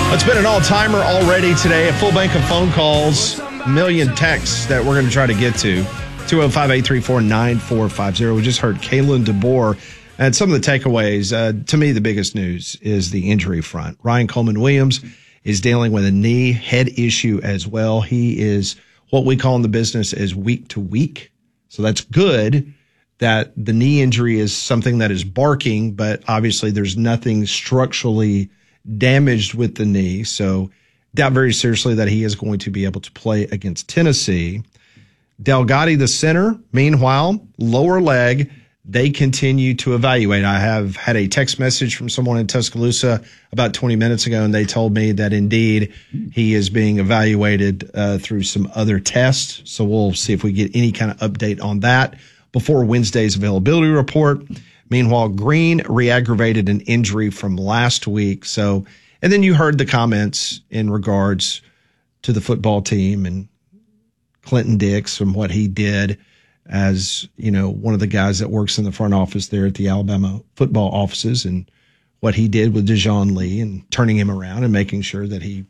It's been an all-timer already today. A full bank of phone calls, a million texts that we're going to try to get to. 205-834-9450. We just heard Kalen DeBoer. And some of the takeaways, to me, the biggest news is the injury front. Ryan Coleman-Williams is dealing with a knee head issue as well. He is what we call in the business as week to week. So that's good that the knee injury is something that is barking, but obviously there's nothing structurally damaged with the knee. So doubt very seriously that he is going to be able to play against Tennessee. Delgatti, the center, meanwhile, lower leg, they continue to evaluate. I have had a text message from someone in Tuscaloosa about 20 minutes ago, and they told me that indeed he is being evaluated through some other tests. So we'll see if we get any kind of update on that before Wednesday's availability report. Meanwhile, Green re-aggravated an injury from last week. So, and then you heard the comments in regards to the football team and Clinton Dix and what he did as, you know, one of the guys that works in the front office there at the Alabama football offices, and what he did with Dejoun Lee and turning him around and making sure that he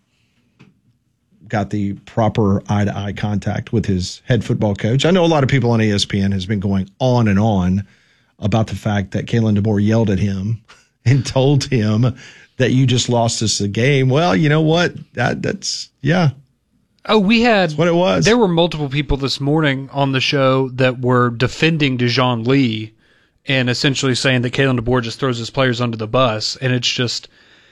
got the proper eye-to-eye contact with his head football coach. I know a lot of people on ESPN has been going on and on about the fact that Kalen DeBoer yelled at him and told him that you just lost us a game. Well, you know what? That's yeah. Oh, that's what it was. There were multiple people this morning on the show that were defending Dejoun Lee and essentially saying that Kalen DeBoer just throws his players under the bus. And it's just,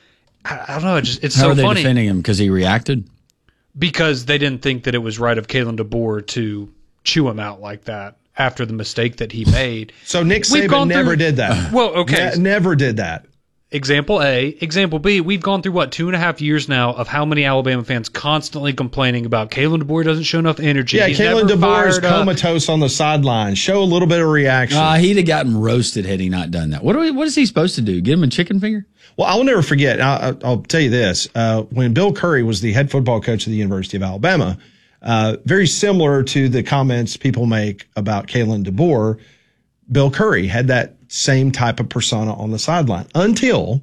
I don't know. It's so funny. How are they defending him? Because he reacted? Because they didn't think that it was right of Kalen DeBoer to chew him out like that after the mistake that he made. So Nick Saban never did that. Well, okay. Never did that. Example A. Example B, we've gone through, 2.5 years now of how many Alabama fans constantly complaining about Kalen DeBoer doesn't show enough energy. Yeah, He's Kalen never DeBoer is fired up. comatose on the sideline. Show a little bit of reaction. He'd have gotten roasted had he not done that. What is he supposed to do? Give him a chicken finger? Well, I'll never forget. I'll tell you this. When Bill Curry was the head football coach of the University of Alabama, very similar to the comments people make about Kalen DeBoer, Bill Curry had that same type of persona on the sideline until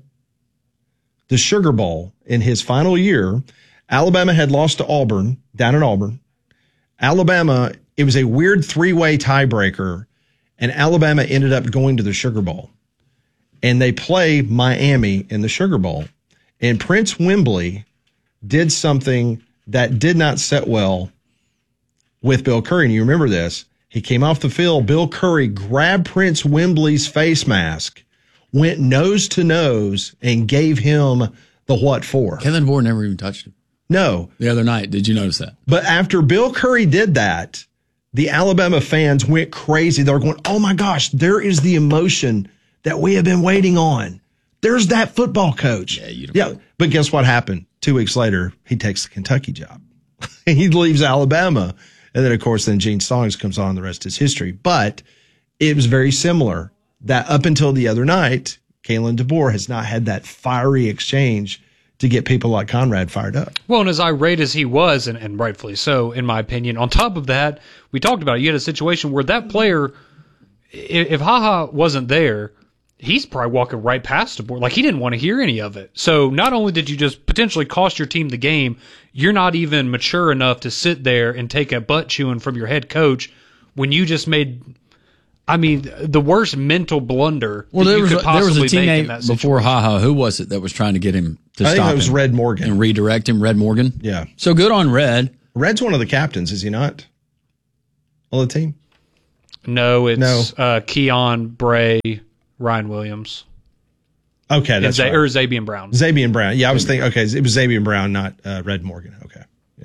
the Sugar Bowl in his final year. Alabama had lost to Auburn, down in Auburn. Alabama, it was a weird three-way tiebreaker, and Alabama ended up going to the Sugar Bowl. And they play Miami in the Sugar Bowl. And Prince Wembley did something that did not set well with Bill Curry. And you remember this. He came off the field. Bill Curry grabbed Prince Wembley's face mask, went nose to nose, and gave him the what for. Kalen DeBoer never even touched him. No. The other night. Did you notice that? But after Bill Curry did that, the Alabama fans went crazy. They were going, oh my gosh, there is the emotion that we have been waiting on. There's that football coach. Yeah. But guess what happened? 2 weeks later, he takes the Kentucky job. He leaves Alabama. And then, of course, Gene Stallings comes on. The rest is history. But it was very similar that up until the other night, Kalen DeBoer has not had that fiery exchange to get people like Conrad fired up. Well, and as irate as he was, and rightfully so, in my opinion, on top of that, we talked about it. You had a situation where that player, if HaHa wasn't there, he's probably walking right past the board. Like, he didn't want to hear any of it. So not only did you just potentially cost your team the game, you're not even mature enough to sit there and take a butt chewing from your head coach when you just made, the worst mental blunder that you could possibly make in that situation. Before HaHa. Who was it that was trying to get him to stop him? I think it was Red Morgan. And redirect him, Red Morgan? Yeah. So good on Red. Red's one of the captains, is he not? On the team? No, it's Keon, Bray, Ryan Williams. Okay, that's right. Or Zabian Brown. Zabian Brown. Yeah, I was thinking, okay, it was Zabian Brown, not Red Morgan. Okay, yeah.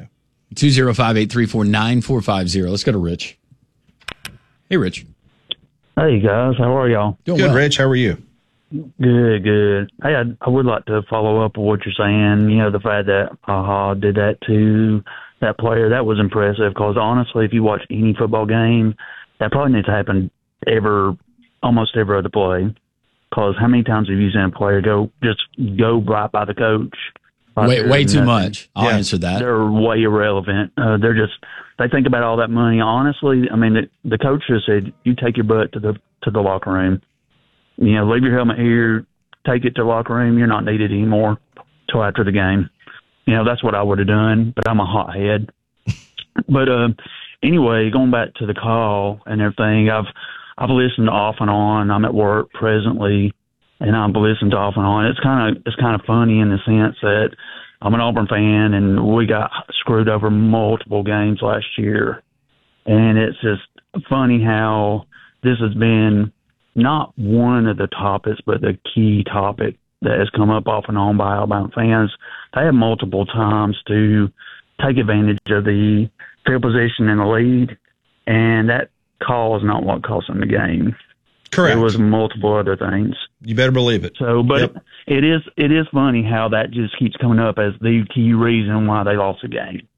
205-834-9450. Let's go to Rich. Hey, Rich. Hey, guys. How are y'all? Doing good, well. Rich. How are you? Good. Hey, I would like to follow up with what you're saying. You know, the fact that HaHa did that to that player, that was impressive because, honestly, if you watch any football game, that probably needs to happen almost every other play. Because how many times have you seen a player go right by the coach? Way too much. I'll answer that. They're way irrelevant. They think about all that money. Honestly, the coach just said, you take your butt to the locker room. You know, leave your helmet here, take it to the locker room. You're not needed anymore till after the game. that's what I would have done, but I'm a hothead. But anyway, going back to the call and everything, I've listened off and on. I'm at work presently, and I've listened off and on. It's kind of funny in the sense that I'm an Auburn fan, and we got screwed over multiple games last year. And it's just funny how this has been not one of the topics, but the key topic that has come up off and on by Alabama fans. They have multiple times to take advantage of the field position in the lead, and that call is not what cost them the game. Correct. There was multiple other things. You better believe it. So, but it is funny how that just keeps coming up as the key reason why they lost the game.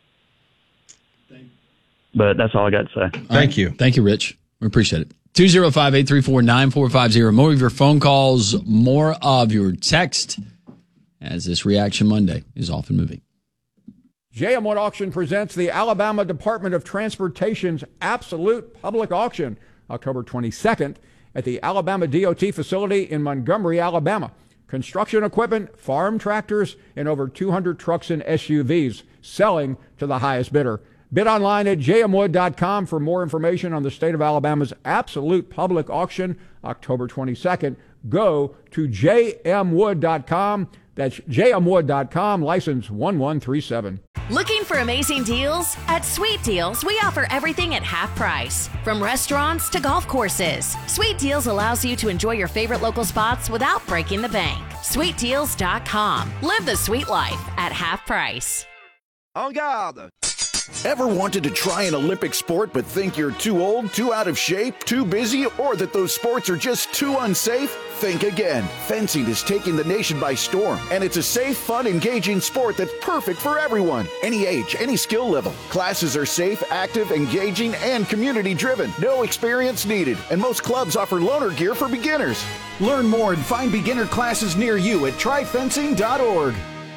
But that's all I got to say. Thank you. Thank you, Rich. We appreciate it. 205-834-9450. More of your phone calls, more of your text as this Reaction Monday is off and moving. JM Wood Auction presents the Alabama Department of Transportation's Absolute Public Auction, October 22nd at the Alabama DOT facility in Montgomery, Alabama. Construction equipment, farm tractors, and over 200 trucks and SUVs selling to the highest bidder. Bid online at jmwood.com for more information on the state of Alabama's Absolute Public Auction, October 22nd. Go to jmwood.com. That's jmwood.com, license 1137. Looking for amazing deals? At Sweet Deals, we offer everything at half price. From restaurants to golf courses, Sweet Deals allows you to enjoy your favorite local spots without breaking the bank. SweetDeals.com. Live the sweet life at half price. En garde! Ever wanted to try an Olympic sport but think you're too old, too out of shape, too busy, or that those sports are just too unsafe? Think again. Fencing is taking the nation by storm, and it's a safe, fun, engaging sport that's perfect for everyone. Any age, any skill level. Classes are safe, active, engaging, and community-driven. No experience needed, and most clubs offer loaner gear for beginners. Learn more and find beginner classes near you at tryfencing.org.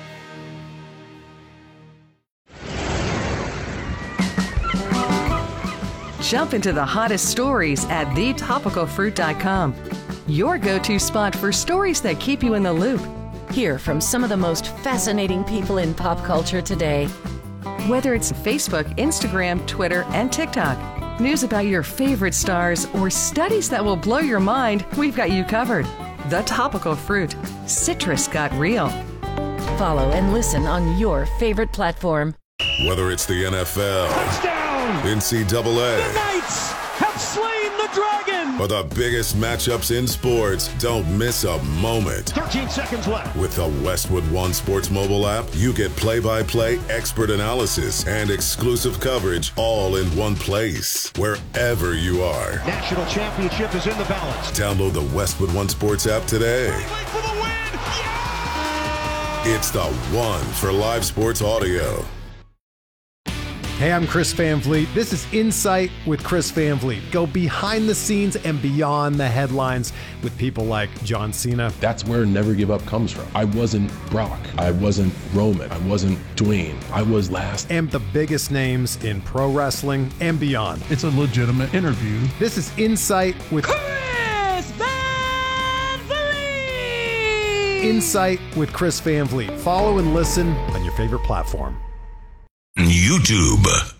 Jump into the hottest stories at thetopicalfruit.com. Your go-to spot for stories that keep you in the loop. Hear from some of the most fascinating people in pop culture today. Whether it's Facebook, Instagram, Twitter, and TikTok, news about your favorite stars, or studies that will blow your mind, we've got you covered. The Topical Fruit. Citrus got real. Follow and listen on your favorite platform. Whether it's the NFL, touchdown, NCAA, the Knights have slain the dragon, or the biggest matchups in sports, don't miss a moment. 13 seconds left. With the Westwood One Sports mobile app, you get play-by-play expert analysis and exclusive coverage all in one place, wherever you are. National championship is in the balance. Download the Westwood One Sports app today. For the win. Yeah! It's the one for live sports audio. Hey, I'm Chris Van Vliet. This is Insight with Chris Van Vliet. Go behind the scenes and beyond the headlines with people like John Cena. That's where Never Give Up comes from. I wasn't Brock. I wasn't Roman. I wasn't Dwayne. I was last. And the biggest names in pro wrestling and beyond. It's a legitimate interview. This is Insight with Chris Van Vliet. Insight with Chris Van Vliet. Follow and listen on your favorite platform. YouTube.